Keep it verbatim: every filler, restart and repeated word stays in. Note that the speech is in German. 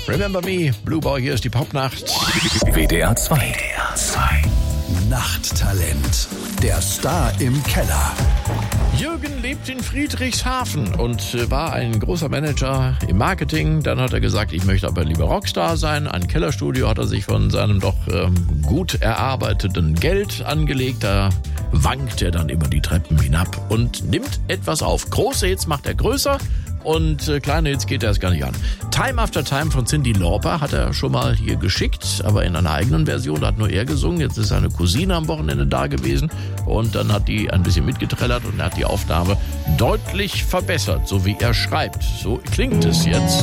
Remember Me, Blue Boy, hier ist die Popnacht. W D R zwei. W D R zwei. Nachttalent. Der Star im Keller. Jürgen lebt in Friedrichshafen und war ein großer Manager im Marketing. Dann hat er gesagt, ich möchte aber lieber Rockstar sein. Ein Kellerstudio hat er sich von seinem doch ähm, gut erarbeiteten Geld angelegt. Da wankt er dann immer die Treppen hinab und nimmt etwas auf. Große Hits macht er größer und äh, kleine Hits geht er erst gar nicht an. Time After Time von Cyndi Lauper hat er schon mal hier geschickt, aber in einer eigenen Version, da hat nur er gesungen. Jetzt ist seine Cousine am Wochenende da gewesen und dann hat die ein bisschen mitgetrellert und er hat die Aufnahme deutlich verbessert, so wie er schreibt. So klingt es jetzt.